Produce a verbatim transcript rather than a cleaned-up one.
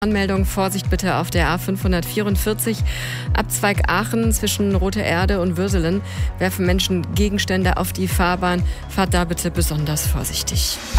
Anmeldung, Vorsicht bitte auf der A fünfhundertvierundvierzig, Abzweig Aachen zwischen Rote Erde und Würselen. Werfen Menschen Gegenstände auf die Fahrbahn. Fahrt da bitte besonders vorsichtig.